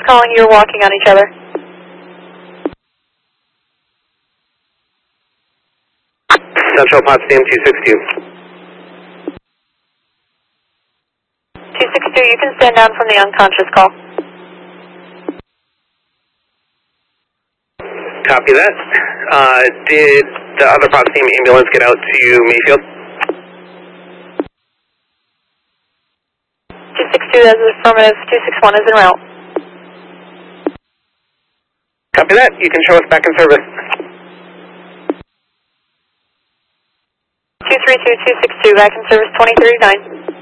calling, you're walking on each other. Central Potsdam 262. 262, you can stand down from the unconscious call. Copy that. Did the other Potsdam ambulance get out to Mayfield? 262, that is affirmative. 261 is en route. Copy that. You can show us back in service. 232, 262, back in service 2039.